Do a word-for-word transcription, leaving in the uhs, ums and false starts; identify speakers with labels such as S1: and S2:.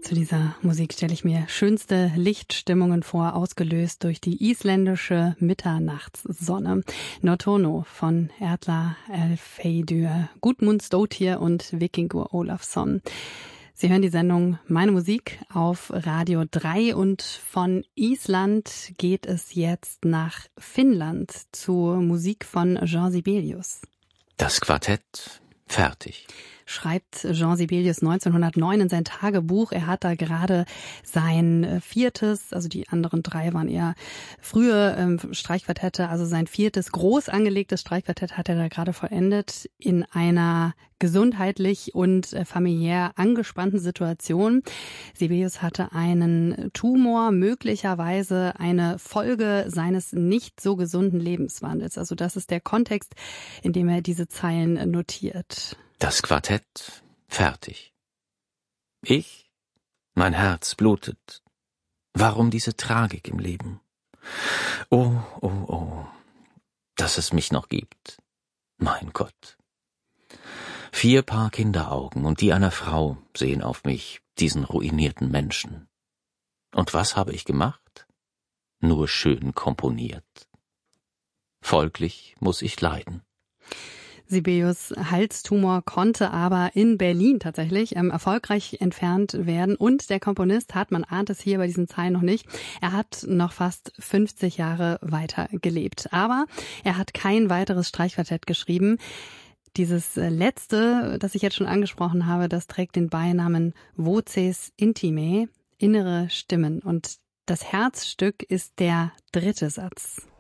S1: Zu dieser Musik stelle ich mir schönste Lichtstimmungen vor, ausgelöst durch die isländische Mitternachtssonne. Nortono von Erla Elfheiður, Gudmund Stóttir und Vikingur Olafsson. Sie hören die Sendung Meine Musik auf Radio drei und von Island geht es jetzt nach Finnland zur Musik von Jean Sibelius.
S2: Das Quartett fertig.
S1: Schreibt Jean Sibelius neunzehnhundertneun in sein Tagebuch. Er hat da gerade sein viertes, also die anderen drei waren eher frühe ähm, Streichquartette, also sein viertes groß angelegtes Streichquartett hat er da gerade vollendet in einer gesundheitlich und äh, familiär angespannten Situation. Sibelius hatte einen Tumor, möglicherweise eine Folge seines nicht so gesunden Lebenswandels. Also das ist der Kontext, in dem er diese Zeilen notiert.
S2: Das Quartett fertig. Ich? Mein Herz blutet. Warum diese Tragik im Leben? Oh, oh, oh, dass es mich noch gibt. Mein Gott. Vier Paar Kinderaugen und die einer Frau sehen auf mich, diesen ruinierten Menschen. Und was habe ich gemacht? Nur schön komponiert. Folglich muss ich leiden.
S1: Sibelius' Halstumor konnte aber in Berlin tatsächlich ähm, erfolgreich entfernt werden. Und der Komponist hat, man ahnt es hier bei diesen Zeilen noch nicht, er hat noch fast fünfzig Jahre weiter gelebt. Aber er hat kein weiteres Streichquartett geschrieben. Dieses letzte, das ich jetzt schon angesprochen habe, das trägt den Beinamen Voces Intimae, innere Stimmen. Und das Herzstück ist der dritte Satz.